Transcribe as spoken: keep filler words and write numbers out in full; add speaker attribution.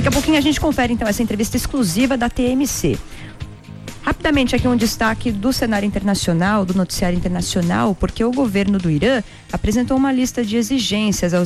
Speaker 1: Daqui a pouquinho a gente confere então essa entrevista exclusiva da T M C. Rapidamente aqui um destaque do cenário internacional, do noticiário internacional, porque o governo do Irã apresentou uma lista de exigências aos